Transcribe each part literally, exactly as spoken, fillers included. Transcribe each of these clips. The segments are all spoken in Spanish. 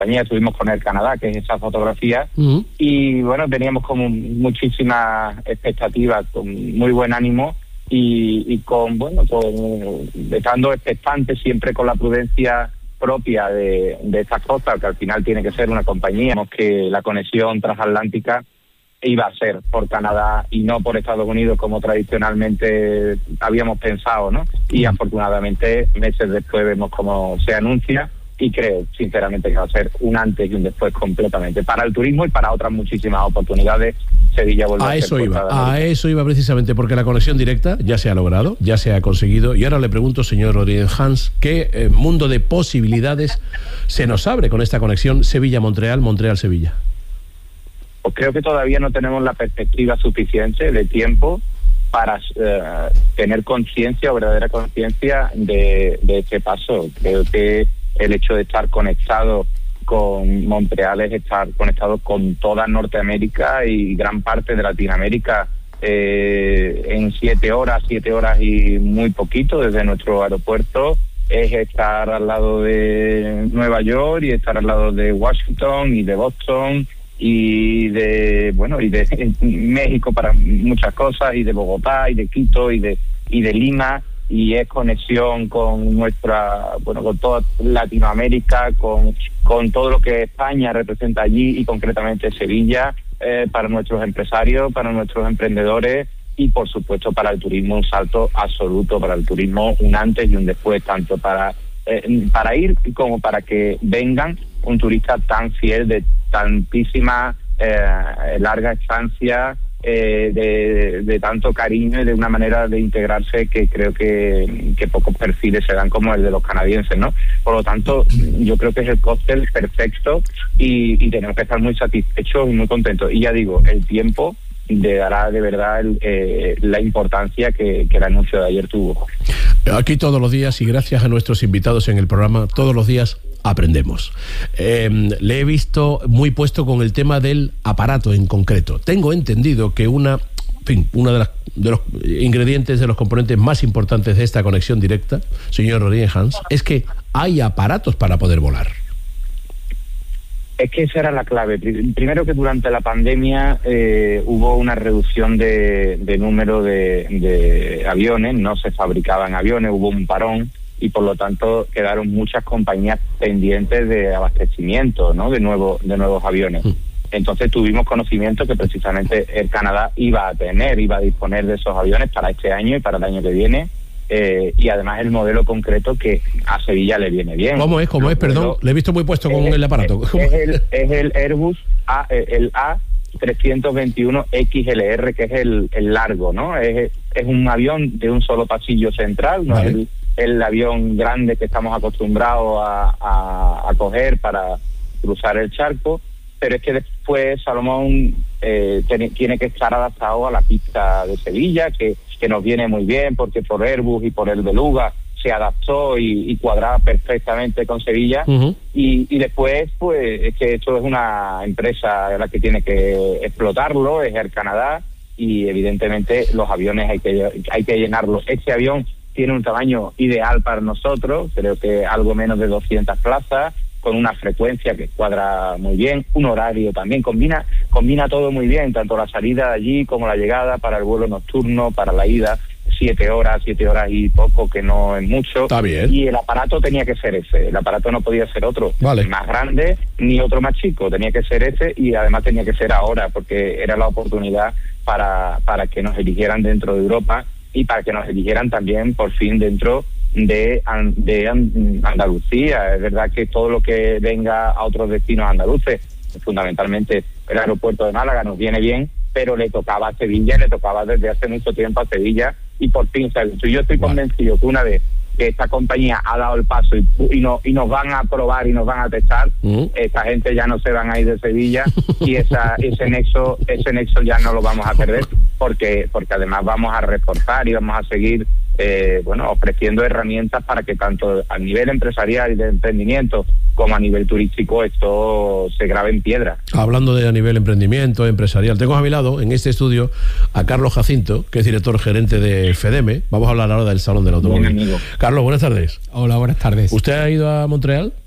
estuvimos con Air Canada, que es esa fotografía, uh-huh. y bueno, teníamos como muchísimas expectativas, con muy buen ánimo y, y con, bueno, con, estando expectantes siempre con la prudencia propia de, de estas cosas, que al final tiene que ser una compañía, que la conexión transatlántica iba a ser por Canadá y no por Estados Unidos como tradicionalmente habíamos pensado, ¿no? Y afortunadamente meses después vemos cómo se anuncia y creo sinceramente que va a ser un antes y un después completamente para el turismo y para otras muchísimas oportunidades. Sevilla vuelve a, a eso ser iba, a eso iba precisamente, porque la conexión directa ya se ha logrado, ya se ha conseguido, y ahora le pregunto, señor Rodríguez Hans, ¿qué eh, mundo de posibilidades se nos abre con esta conexión Sevilla-Montreal, Montreal-Sevilla? Pues creo que todavía no tenemos la perspectiva suficiente de tiempo para eh, tener conciencia o verdadera conciencia de, de este paso. Creo que el hecho de estar conectado con Montreal es estar conectado con toda Norteamérica y gran parte de Latinoamérica eh, en siete horas, siete horas y muy poquito desde nuestro aeropuerto. Es estar al lado de Nueva York y estar al lado de Washington y de Boston y de bueno y de México para muchas cosas, y de Bogotá y de Quito y de y de Lima, y es conexión con nuestra bueno con toda Latinoamérica, con con todo lo que España representa allí y concretamente Sevilla, eh, para nuestros empresarios, para nuestros emprendedores y por supuesto para el turismo un salto absoluto, para el turismo un antes y un después, tanto para eh, para ir como para que vengan un turista tan fiel, de tantísima eh, larga estancia, eh, de, de tanto cariño y de una manera de integrarse que creo que, que pocos perfiles se dan como el de los canadienses, ¿no? Por lo tanto, yo creo que es el cóctel perfecto y, y tenemos que estar muy satisfechos y muy contentos. Y ya digo, el tiempo le dará de verdad el, eh, la importancia que, que el anuncio de ayer tuvo. Aquí todos los días, y gracias a nuestros invitados en el programa, todos los días aprendemos. Eh, le he visto muy puesto con el tema del aparato en concreto. Tengo entendido que una, en fin, una de, las, de los ingredientes, de los componentes más importantes de esta conexión directa, señor Rodríguez Hans, es que hay aparatos para poder volar. Es que esa era la clave. Primero, que durante la pandemia eh, hubo una reducción de, de número de, de aviones, no se fabricaban aviones, hubo un parón y por lo tanto quedaron muchas compañías pendientes de abastecimiento, ¿no? de, nuevo, de nuevos aviones. Entonces tuvimos conocimiento que precisamente Air Canada iba a tener, iba a disponer de esos aviones para este año y para el año que viene. Eh, y además el modelo concreto que a Sevilla le viene bien. ¿Cómo es? ¿Cómo es? Perdón, le he visto muy puesto con es, el aparato. Es, es, el, es el Airbus A, el A trescientos veintiuno X L R, que es el, el largo, ¿no? Es, es un avión de un solo pasillo central, no vale. es el, el avión grande que estamos acostumbrados a, a, a coger para cruzar el charco, pero es que después Salomón eh, tiene, tiene que estar adaptado a la pista de Sevilla, que que nos viene muy bien porque por Airbus y por el Beluga se adaptó y, y cuadraba perfectamente con Sevilla. Uh-huh. y, y después pues es que esto es una empresa la que tiene que explotarlo, es Air Canada, y evidentemente los aviones hay que hay que llenarlos. Este avión tiene un tamaño ideal para nosotros, creo que algo menos de doscientas plazas, con una frecuencia que cuadra muy bien, un horario también, combina combina todo muy bien, tanto la salida de allí como la llegada, para el vuelo nocturno, para la ida, siete horas, siete horas y poco, que no es mucho. Está bien. Y el aparato tenía que ser ese, el aparato no podía ser otro, vale. más grande ni otro más chico, tenía que ser ese, y además tenía que ser ahora, porque era la oportunidad para, para que nos eligieran dentro de Europa y para que nos eligieran también por fin dentro de, de Andalucía. Es verdad que todo lo que venga a otros destinos andaluces, fundamentalmente el aeropuerto de Málaga, nos viene bien, pero le tocaba a Sevilla, le tocaba desde hace mucho tiempo a Sevilla, y por fin se ha visto. Yo estoy convencido que una vez que esta compañía ha dado el paso y, y, no, y nos van a probar y nos van a testar, uh-huh. esta gente ya no se van a ir de Sevilla y esa, ese nexo ese nexo ya no lo vamos a perder, porque porque además vamos a reforzar y vamos a seguir eh, bueno ofreciendo herramientas para que tanto a nivel empresarial y de emprendimiento como a nivel turístico esto se grabe en piedra. Hablando de a nivel emprendimiento, empresarial, tengo a mi lado en este estudio a Carlos Jacinto, que es director gerente de FEDEME. Vamos a hablar ahora del Salón del Automóvil. Bien, amigo. Carlos, buenas tardes. Hola, buenas tardes. ¿Usted ha ido a Montreal?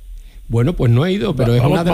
Bueno, pues no he ido, pero es Vamos- una de